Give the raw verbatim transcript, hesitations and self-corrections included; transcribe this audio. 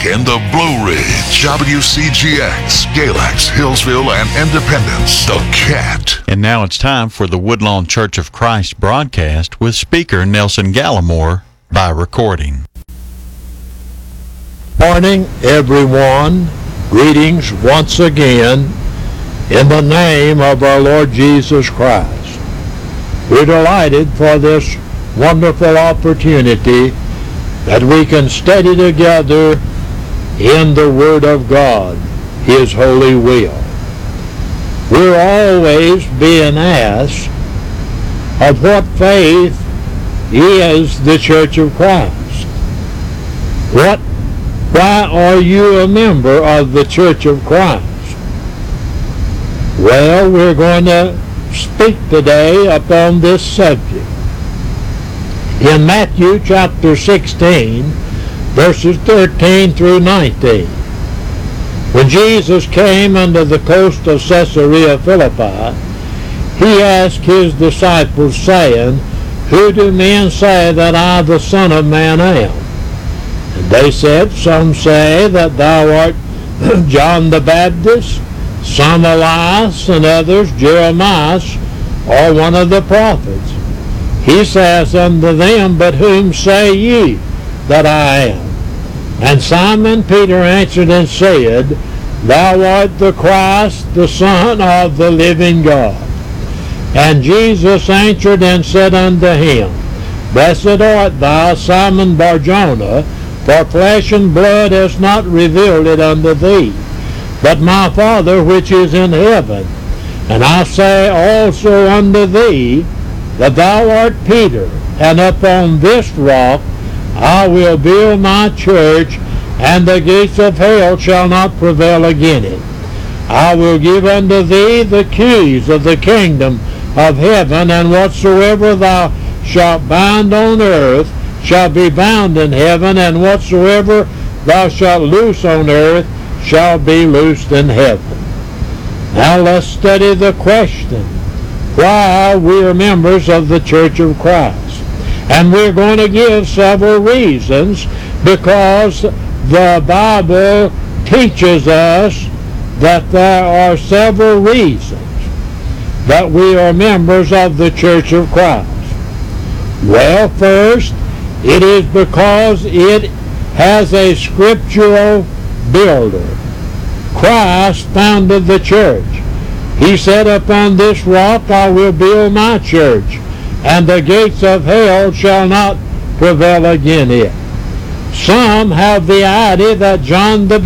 in the Blue Ridge, W C G X, Galax, Hillsville, and Independence, The Cat. And now it's time for the Woodlawn Church of Christ broadcast with speaker Nelson Gallimore by recording. Morning, everyone. Greetings once again in the name of our Lord Jesus Christ. We're delighted for this wonderful opportunity that we can study together in the Word of God, His holy will. We're always being asked of what faith is the Church of Christ. What, why are you a member of the Church of Christ? Well, we're going to speak today upon this subject. In Matthew chapter sixteen, verses thirteen through nineteen, when Jesus came unto the coast of Caesarea Philippi, he asked his disciples, saying, Who do men say that I, the Son of Man, am? And they said, Some say that thou art John the Baptist, some Elias, and others Jeremiah, or one of the prophets. He says unto them, But whom say ye that I am? And Simon Peter answered and said, Thou art the Christ, the Son of the living God. And Jesus answered and said unto him, Blessed art thou, Simon Bar-Jonah, for flesh and blood has not revealed it unto thee, but my Father which is in heaven. And I say also unto thee, that thou art Peter, and upon this rock I will build my church, and the gates of hell shall not prevail against it. I will give unto thee the keys of the kingdom of heaven, and whatsoever thou shalt bind on earth shall be bound in heaven, and whatsoever thou shalt loose on earth shall be loosed in heaven. Now let's study the question, why we are members of the Church of Christ. And we're going to give several reasons, because the Bible teaches us that there are several reasons that we are members of the Church of Christ. Well, first, it is because it has a scriptural builder. Christ founded the church. He said, Upon this rock I will build my church, and the gates of hell shall not prevail against it. Some have the idea that John the